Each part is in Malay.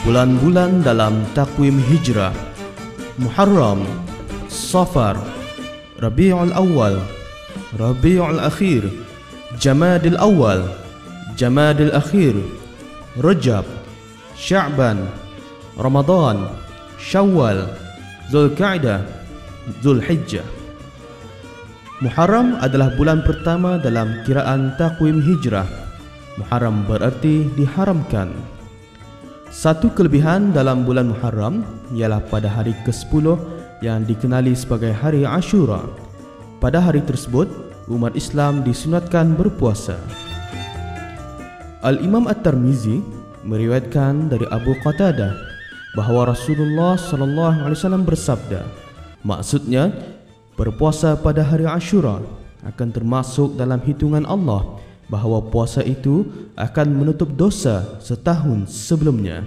Bulan-bulan dalam takwim hijrah: Muharram, Safar, Rabiul Awal, Rabiul Akhir, Jamadil Awal, Jamadil Akhir, Rajab, Sya'ban, Ramadan, Syawal, Zulqa'dah, Zulhijjah. Muharram adalah bulan pertama dalam kiraan takwim hijrah. Muharram berarti diharamkan. Satu kelebihan dalam bulan Muharram ialah pada hari ke-10 yang dikenali sebagai hari Ashura. Pada hari tersebut, umat Islam disunatkan berpuasa. Al-Imam At-Tirmizi meriwayatkan dari Abu Qatadah bahawa Rasulullah SAW bersabda, maksudnya berpuasa pada hari Ashura akan termasuk dalam hitungan Allah, bahawa puasa itu akan menutup dosa setahun sebelumnya.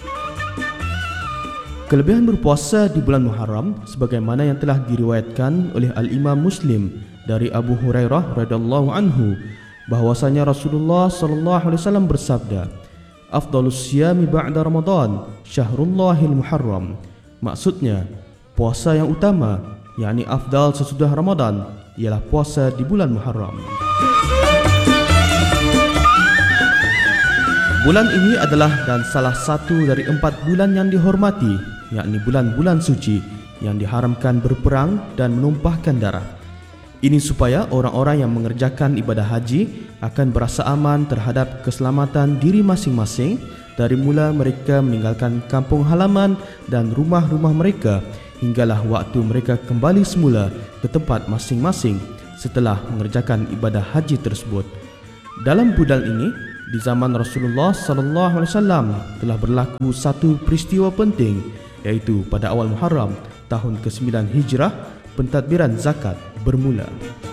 Kelebihan berpuasa di bulan Muharram sebagaimana yang telah diriwayatkan oleh Al-Imam Muslim dari Abu Hurairah radhiyallahu anhu bahwasanya Rasulullah SAW bersabda, afdalus siyami ba'da Ramadan syahrullahil Muharram. Maksudnya, puasa yang utama, yakni afdal sesudah Ramadan, ialah puasa di bulan Muharram. Bulan ini adalah dan salah satu dari 4 bulan yang dihormati, yakni bulan-bulan suci yang diharamkan berperang dan menumpahkan darah. Ini supaya orang-orang yang mengerjakan ibadah haji akan berasa aman terhadap keselamatan diri masing-masing dari mula mereka meninggalkan kampung halaman dan rumah-rumah mereka hinggalah waktu mereka kembali semula ke tempat masing-masing setelah mengerjakan ibadah haji tersebut. Dalam bulan ini, di zaman Rasulullah SAW telah berlaku satu peristiwa penting, iaitu pada awal Muharram tahun ke-9 Hijrah, pentadbiran zakat bermula.